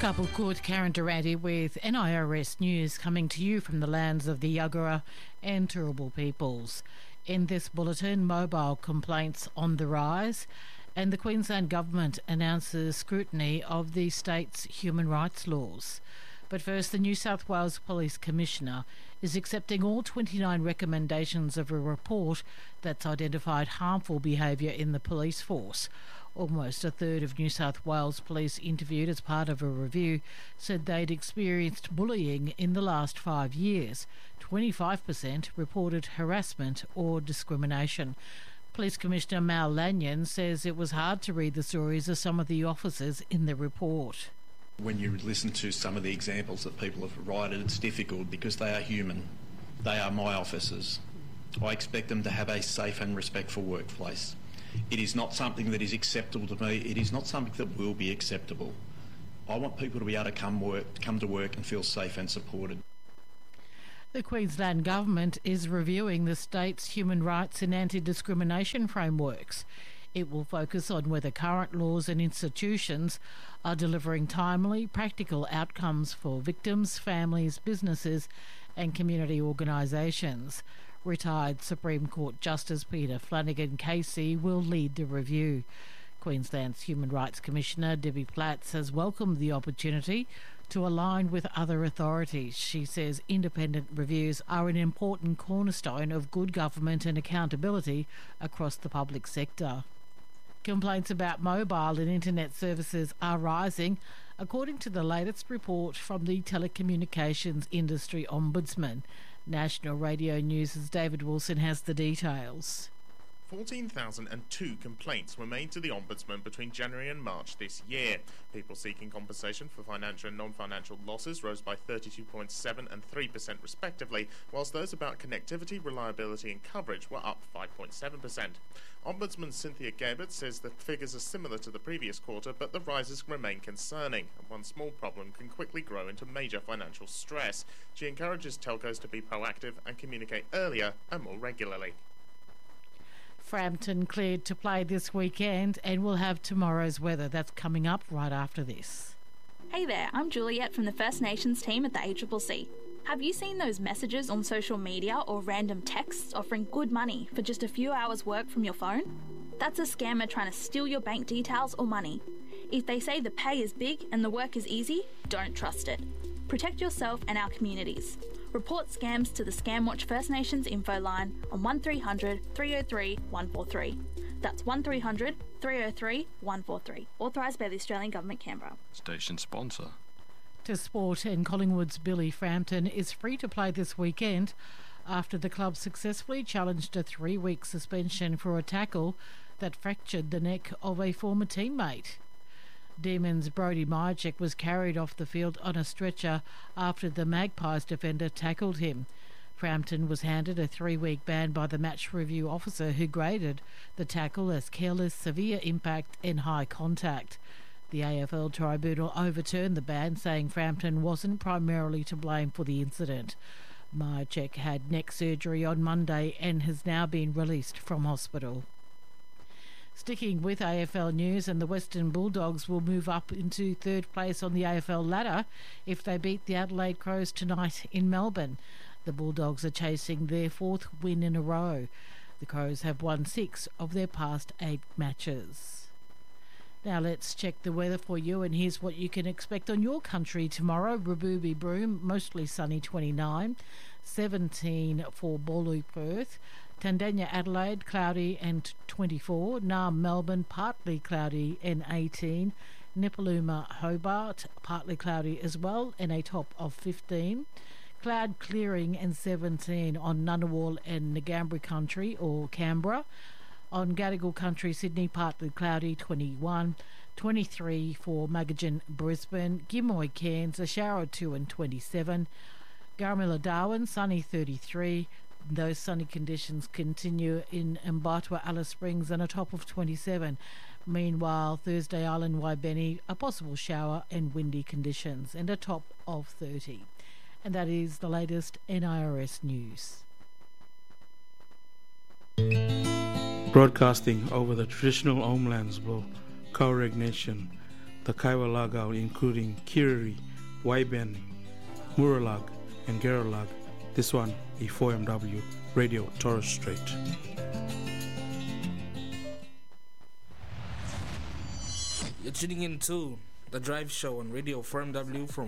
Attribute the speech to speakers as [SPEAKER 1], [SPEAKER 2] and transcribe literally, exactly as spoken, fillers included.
[SPEAKER 1] Couple called Karen Durante with N I R S News, coming to you from the lands of the Yagara and Turrbal peoples. In this bulletin, mobile complaints on the rise, and the Queensland Government announces scrutiny of the state's human rights laws. But first, the New South Wales Police Commissioner is accepting all twenty-nine recommendations of a report that's identified harmful behaviour in the police force. Almost a third of New South Wales police interviewed as part of a review said they'd experienced bullying in the last five years. twenty-five percent reported harassment or discrimination. Police Commissioner Mal Lanyon says it was hard to read the stories of some of the officers in the report.
[SPEAKER 2] When you listen to some of the examples that people have provided, it's difficult because they are human. They are my officers. I expect them to have a safe and respectful workplace. It is not something that is acceptable to me. It is not something that will be acceptable. I want people to be able to come work, come to work and feel safe and supported.
[SPEAKER 1] The Queensland Government is reviewing the state's human rights and anti-discrimination frameworks. It will focus on whether current laws and institutions are delivering timely, practical outcomes for victims, families, businesses and community organisations. Retired Supreme Court Justice Peter Flanagan Casey will lead the review. Queensland's Human Rights Commissioner Debbie Platts has welcomed the opportunity to align with other authorities. She says independent reviews are an important cornerstone of good government and accountability across the public sector. Complaints about mobile and internet services are rising, according to the latest report from the Telecommunications Industry Ombudsman. National Radio News' David Wilson has the details.
[SPEAKER 3] fourteen thousand two complaints were made to the Ombudsman between January and March this year. People seeking compensation for financial and non-financial losses rose by thirty-two point seven and three percent respectively, whilst those about connectivity, reliability and coverage were up five point seven percent. Ombudsman Cynthia Gabert says the figures are similar to the previous quarter, but the rises remain concerning, and one small problem can quickly grow into major financial stress. She encourages telcos to be proactive and communicate earlier and more regularly.
[SPEAKER 1] Frampton cleared to play this weekend and will have tomorrow's weather. That's coming up right after this.
[SPEAKER 4] Hey there, I'm Juliet from the First Nations team at the A C C C. Have you seen those messages on social media or random texts offering good money for just a few hours work from your phone? That's a scammer trying to steal your bank details or money. If they say the pay is big and the work is easy, don't trust it. Protect yourself and our communities. Report scams to the Scamwatch First Nations info line on one three hundred, three oh three, one four three. That's one three hundred, three oh three, one four three. Authorised by the Australian Government, Canberra.
[SPEAKER 5] Station sponsor.
[SPEAKER 1] To sport, and Collingwood's Billy Frampton is free to play this weekend after the club successfully challenged a three-week suspension for a tackle that fractured the neck of a former teammate. Demons' Brody Myercheck was carried off the field on a stretcher after the Magpies defender tackled him. Frampton was handed a three-week ban by the match review officer who graded the tackle as careless, severe impact and high contact. The A F L tribunal overturned the ban, saying Frampton wasn't primarily to blame for the incident. Myercheck had neck surgery on Monday and has now been released from hospital. Sticking with A F L news, and the Western Bulldogs will move up into third place on the A F L ladder if they beat the Adelaide Crows tonight in Melbourne. The Bulldogs are chasing their fourth win in a row. The Crows have won six of their past eight matches. Now let's check the weather for you, and here's what you can expect on your country tomorrow. Rabooby Broome, mostly sunny, twenty-nine. seventeen for Bolu, Perth. Tandanya, Adelaide, cloudy and twenty-four. Naarm, Melbourne, partly cloudy and eighteen. Nipaluma, Hobart, partly cloudy as well and a top of fifteen. Cloud clearing and seventeen on Ngunnawal and Ngambri country or Canberra. On Gadigal country, Sydney, partly cloudy, twenty-one. twenty-three for Magajan, Brisbane. Gimoy, Cairns, a shower or two and twenty-seven. Garmilla, Darwin, sunny, thirty-three. Those sunny conditions continue in Mbatwa, Alice Springs, and a top of twenty-seven. Meanwhile, Thursday Island, Waibeni, a possible shower and windy conditions, and a top of thirty. And that is the latest N I R S news.
[SPEAKER 6] Broadcasting over the traditional homelands of Tuareg Nation,
[SPEAKER 5] the Kaiwa Lagao, including Kiriri, Waibeni, Muralag, and Geralag. This one, E four M W Radio Torres Strait.
[SPEAKER 6] You're tuning in to The Drive Show on Radio four M W from